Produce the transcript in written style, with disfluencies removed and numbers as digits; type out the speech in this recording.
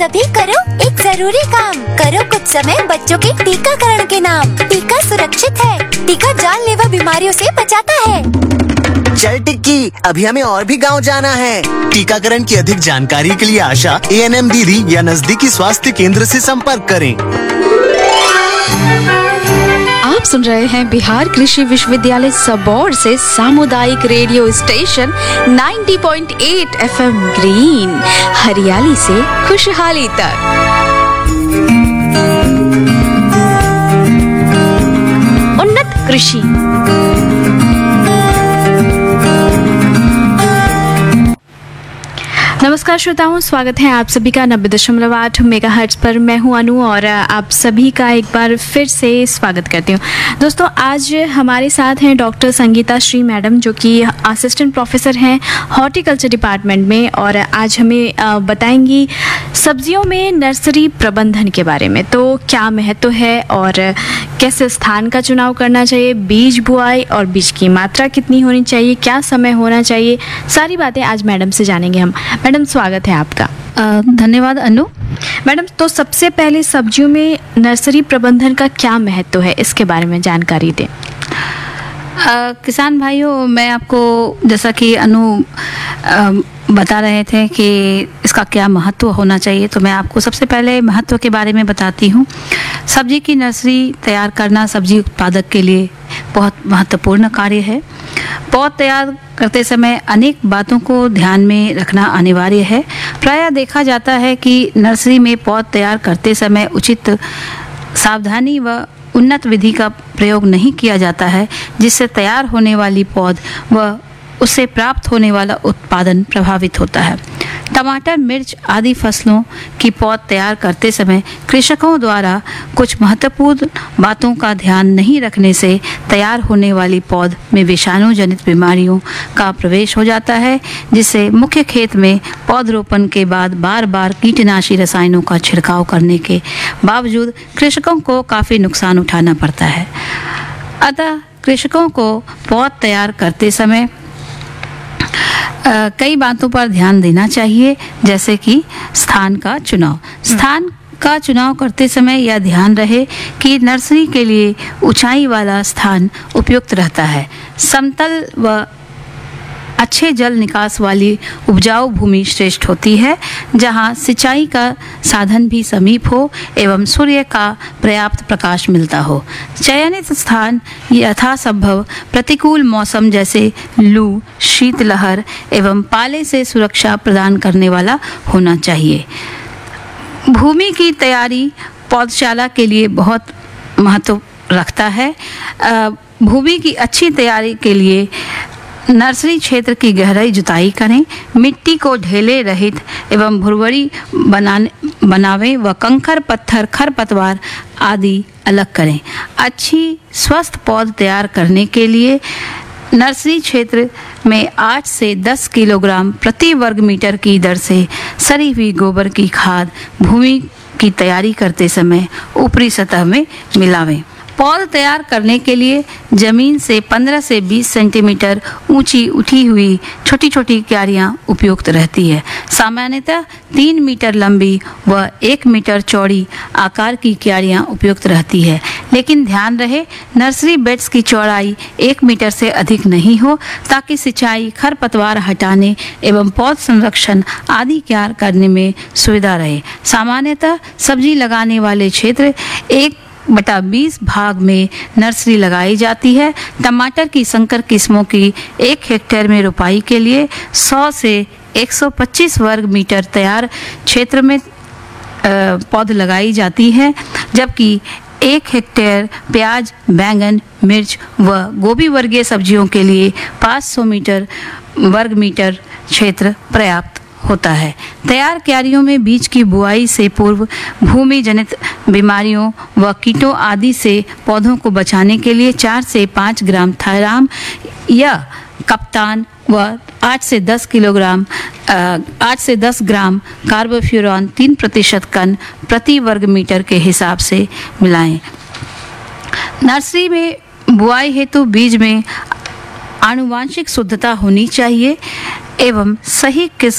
सभी करो एक जरूरी काम, करो कुछ समय बच्चों के टीकाकरण के नाम। टीका सुरक्षित है, टीका जानलेवा बीमारियों से बचाता है। चल टिक्की, अभी हमें और भी गांव जाना है। टीकाकरण की अधिक जानकारी के लिए आशा, ANM दीदी या नजदीकी स्वास्थ्य केंद्र से संपर्क करें। आप सुन रहे हैं बिहार कृषि विश्वविद्यालय सबौर से सामुदायिक रेडियो स्टेशन 90.8 FM ग्रीन, हरियाली से खुशहाली तक। उन्नत कृषि। नमस्कार श्रोताओं, स्वागत है आप सभी का 90.8 मेगाहर्ट्ज पर। मैं हूं अनु और आप सभी का एक बार फिर से स्वागत करती हूं। दोस्तों, आज हमारे साथ हैं डॉक्टर संगीता श्री मैडम, जो कि असिस्टेंट प्रोफेसर हैं हॉर्टिकल्चर डिपार्टमेंट में, और आज हमें बताएंगी सब्जियों में नर्सरी प्रबंधन के बारे में। तो क्या महत्व है और कैसे स्थान का चुनाव करना चाहिए, बीज बुआई और बीज की मात्रा कितनी होनी चाहिए, क्या समय होना चाहिए, सारी बातें आज मैडम से जानेंगे हम। मैडम, स्वागत है आपका। धन्यवाद अनु। मैडम, तो सबसे पहले सब्जियों में नर्सरी प्रबंधन का क्या महत्व है, इसके बारे में जानकारी दें। किसान भाइयों, मैं आपको जैसा कि अनु बता रहे थे कि इसका क्या महत्व होना चाहिए, तो मैं आपको सबसे पहले महत्व के बारे में बताती हूँ। सब्जी की नर्सरी तैयार करना सब्जी उत्पादक के लिए बहुत महत्वपूर्ण कार्य है। पौध तैयार करते समय अनेक बातों को ध्यान में रखना अनिवार्य है। प्रायः देखा जाता है कि नर्सरी में पौध तैयार करते समय उचित सावधानी व उन्नत विधि का प्रयोग नहीं किया जाता है, जिससे तैयार होने वाली पौध व उससे प्राप्त होने वाला उत्पादन प्रभावित होता है। टमाटर, मिर्च आदि फसलों की पौध तैयार करते समय कृषकों द्वारा कुछ महत्वपूर्ण बातों का ध्यान नहीं रखने से तैयार होने वाली पौध में विषाणु जनित बीमारियों का प्रवेश हो जाता है, जिससे मुख्य खेत में पौधरोपण के बाद बार बार कीटनाशी रसायनों का छिड़काव करने के बावजूद कृषकों को काफ़ी नुकसान उठाना पड़ता है। अतः कृषकों को पौध तैयार करते समय कई बातों पर ध्यान देना चाहिए, जैसे कि स्थान का चुनाव। स्थान का चुनाव करते समय यह ध्यान रहे कि नर्सरी के लिए ऊंचाई वाला स्थान उपयुक्त रहता है। समतल व अच्छे जल निकास वाली उपजाऊ भूमि श्रेष्ठ होती है, जहां सिंचाई का साधन भी समीप हो एवं सूर्य का पर्याप्त प्रकाश मिलता हो। चयनित स्थान यथासंभव प्रतिकूल मौसम जैसे लू, शीतलहर एवं पाले से सुरक्षा प्रदान करने वाला होना चाहिए। भूमि की तैयारी पौधशाला के लिए बहुत महत्व रखता है। भूमि की अच्छी तैयारी के लिए नर्सरी क्षेत्र की गहराई जुताई करें, मिट्टी को ढेले रहित एवं भुरभुरी बनावें व कंकड़, पत्थर, खरपतवार आदि अलग करें। अच्छी स्वस्थ पौध तैयार करने के लिए नर्सरी क्षेत्र में 8 से 10 किलोग्राम प्रति वर्ग मीटर की दर से सड़ी हुई गोबर की खाद भूमि की तैयारी करते समय ऊपरी सतह में मिलावें। पौध तैयार करने के लिए जमीन से 15 से 20 सेंटीमीटर ऊंची उठी हुई छोटी छोटी क्यारियां उपयुक्त रहती है। सामान्यतः 3 मीटर लंबी व 1 मीटर चौड़ी आकार की क्यारियां उपयुक्त रहती है, लेकिन ध्यान रहे नर्सरी बेड्स की चौड़ाई 1 मीटर से अधिक नहीं हो, ताकि सिंचाई, खरपतवार हटाने एवं पौध संरक्षण आदि कार्य करने में सुविधा रहे। सामान्यतः सब्जी लगाने वाले क्षेत्र 1/20 भाग में नर्सरी लगाई जाती है। टमाटर की संकर किस्मों की 1 हेक्टेयर में रोपाई के लिए 100 से 125 वर्ग मीटर तैयार क्षेत्र में पौध लगाई जाती है, जबकि 1 हेक्टेयर प्याज, बैंगन, मिर्च व गोभी वर्गीय सब्जियों के लिए 500 वर्ग मीटर क्षेत्र पर्याप्त होता है। तैयार क्यारियों में बीज की बुआई से पूर्व भूमि जनित बीमारियों व कीटों आदि से पौधों को बचाने के लिए 4 से 5 ग्राम थायराम या कप्तान व 8 से 10 ग्राम कार्बोफ्यूरॉन 3% कण प्रति वर्ग मीटर के हिसाब से मिलाएं। नर्सरी में बुआई हेतु बीज में आनुवांशिक शुद्धता होनी चाहिए एवं सही किस्म